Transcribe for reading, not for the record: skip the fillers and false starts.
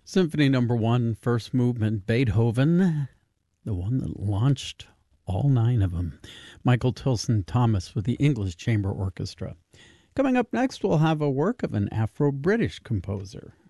Symphony Number 1, first movement, Beethoven, the one that launched all 9 of them. Michael Tilson Thomas with the English Chamber Orchestra. Coming up next, we'll have a work of an Afro-British composer.